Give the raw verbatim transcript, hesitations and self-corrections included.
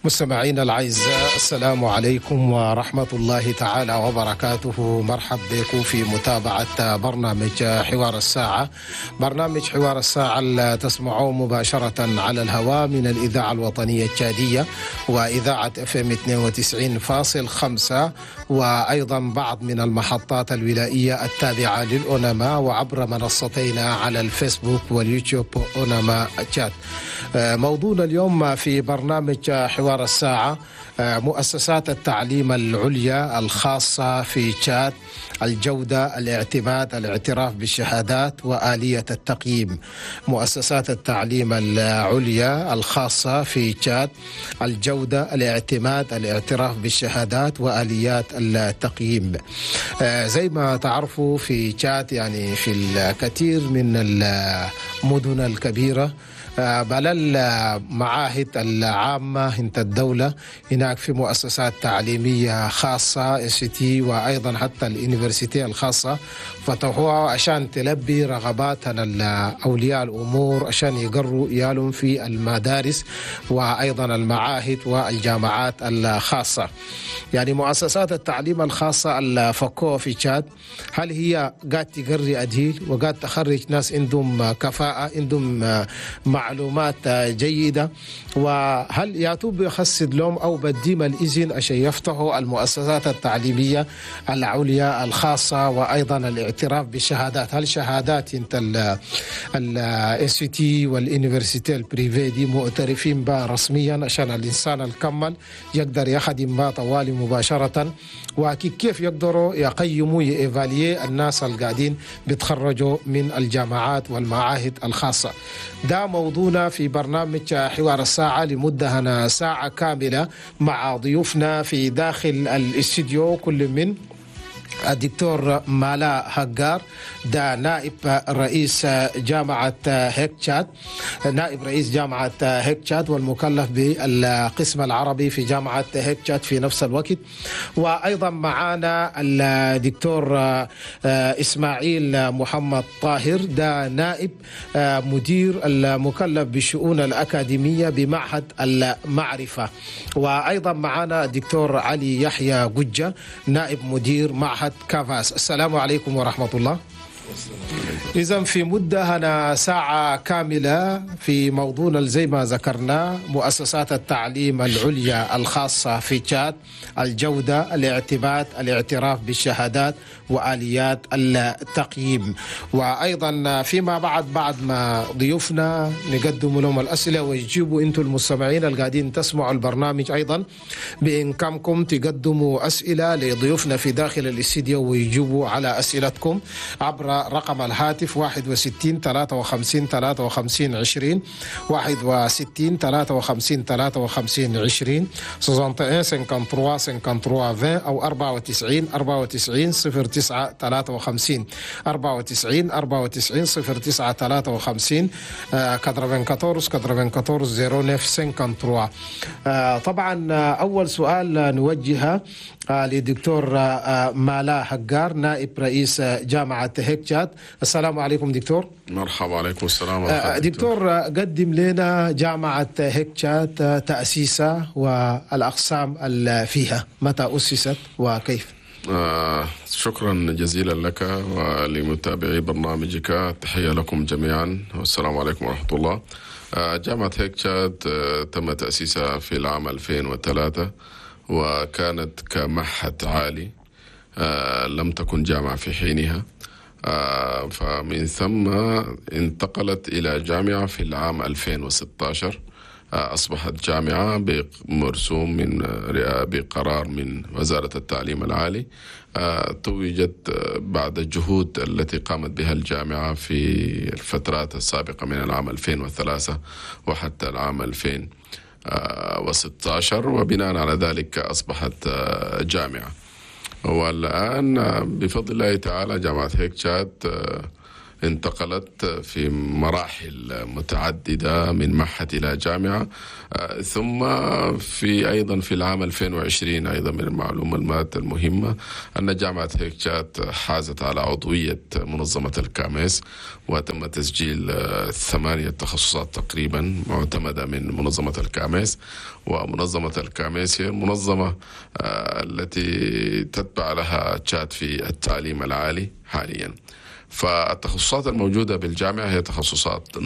مستمعينا الأعزاء، السلام عليكم ورحمة الله تعالى وبركاته. مرحب بكم في متابعة برنامج حوار الساعة. برنامج حوار الساعة اللي تسمعوه مباشرة على الهواء من الإذاعة الوطنية التشادية وإذاعة اف ام اثنين وتسعين فاصل خمسة، وأيضا بعض من المحطات الولائية التابعة للأونما، وعبر منصتينا على الفيسبوك واليوتيوب أونما تشات. موضوعنا اليوم في برنامج حوار الساعة مؤسسات التعليم العليا الخاصة في تشاد، الجودة، الاعتماد، الاعتراف بالشهادات وآلية التقييم. مؤسسات التعليم العليا الخاصة في تشاد، الجودة، الاعتماد، الاعتراف بالشهادات وآليات التقييم. زي ما تعرفوا في تشاد يعني في الكثير من المدن الكبيرة بل المعاهد العامة انت الدولة هناك في مؤسسات تعليمية خاصة اس تي، وأيضا حتى اليونيفرسيتي الخاصة فتحوها عشان تلبي رغبات أولياء الأمور عشان يقروا إيالهم في المدارس وأيضا المعاهد والجامعات الخاصة. يعني مؤسسات التعليم الخاصة الفكوة في تشاد، هل هي قاعد تقري أدهيل وقاعد تخرج ناس عندهم كفاءة، عندهم معلومات جيدة، وهل ياتوا بيخسد لهم أو بديم الإذن عشان يفتحوا المؤسسات التعليمية العليا الخاصة وأيضا الاعتراف بالشهادات؟ هل شهادات انت الاس تي واليونيفرسيتي البريفي دي معترفين بها رسميا عشان الإنسان الكمل يقدر يخدم بها طوالي مباشرة؟ وكيف يقدروا يقيموا يإيفاليي الناس القاعدين بيتخرجوا من الجامعات والمعاهد الخاصة؟ ده موضوعنا في برنامج حوار الساعة لمدة هنا ساعة كاملة مع ضيوفنا في داخل الاستديو، كل من الدكتور مالا هجار، ده نائب رئيس جامعة هيك تشاد، نائب رئيس جامعة هيك تشاد والمكلف بالقسم العربي في جامعة هيك تشاد في نفس الوقت. وأيضا معنا الدكتور إسماعيل محمد طاهر، ده نائب مدير المكلف بالشؤون الأكاديمية بمعهد المعرفة. وأيضا معنا الدكتور علي يحيى قجة، نائب مدير معهد كافاس. السلام عليكم ورحمة الله. إذا في مدة هنا ساعة كاملة في موضوعنا زي ما ذكرنا، مؤسسات التعليم العليا الخاصة في تشاد، الجودة، الاعتماد، الاعتراف بالشهادات وآليات التقييم. وأيضا فيما بعد بعد ما ضيوفنا نقدم لهم الأسئلة ويجيبوا أنتم المستمعين القاعدين تسمعوا البرنامج أيضا بإمكانكم تقدموا أسئلة لضيوفنا في داخل الاستديو ويجيبوا على أسئلتكم عبر رقم الهاتف واحد وستين ثلاثة وخمسين ثلاثة وخمسين عشرين، واحد وستين ثلاثة وخمسين ثلاثة وخمسين عشرين، واحد وستين خمسة وخمسين خمسة وعشرين أو أربعة وتسعين أربعة وتسعين صفر تسعة ثلاثة وخمسين، أربعة وتسعين أربعة وتسعين صفر تسعة ثلاثة وخمسين، أربعة وأربعين أربعة وأربعين صفر تسعة خمسة ثلاثة. طبعا أول سؤال نوجهه لدكتور مالا هجار، نائب رئيس جامعة هيك تشاد. السلام عليكم دكتور. مرحبا. عليكم السلام ورحمة. دكتور قدم لنا جامعة هيك تشاد تأسيسها والأقسام اللي فيها، متى أسست وكيف؟ آه شكرا جزيلا لك ولمتابعي برنامجك، تحية لكم جميعا والسلام عليكم ورحمة الله. آه جامعة هيك تشاد آه تم تأسيسها في العام ألفين وثلاثة وكانت كمعهد عالي، آه لم تكن جامعة في حينها، آه فمن ثم انتقلت إلى جامعة في العام ألفين وستة عشر. آه أصبحت جامعة بمرسوم من بقرار من وزارة التعليم العالي. آه توجت بعد الجهود التي قامت بها الجامعة في الفترات السابقة من العام ألفين وثلاثة وحتى العام ألفين وستة عشر، وبناء على ذلك أصبحت جامعة. والآن بفضل الله تعالى جامعة هيك تشاد انتقلت في مراحل متعددة من معهد إلى جامعة. ثم في أيضا في العام ألفين وعشرين أيضا من المعلومات المهمة أن جامعة هيك تشاد حازت على عضوية منظمة الكاميس، وتم تسجيل ثمانية تخصصات تقريبا معتمدة من منظمة الكاميس. ومنظمة الكاميس هي المنظمة التي تتبع لها تشاد في التعليم العالي حاليا. فالتخصصات الموجودة بالجامعة هي تخصصات